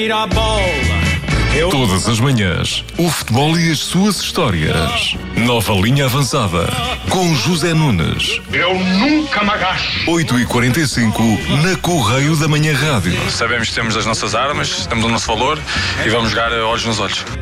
Ir à bola. Todas as manhãs, o futebol e as suas histórias. Nova linha avançada, com José Nunes. Eu nunca me agacho. 8h45, na Correio da Manhã Rádio. Sabemos que temos as nossas armas, temos o nosso valor e vamos jogar olhos nos olhos.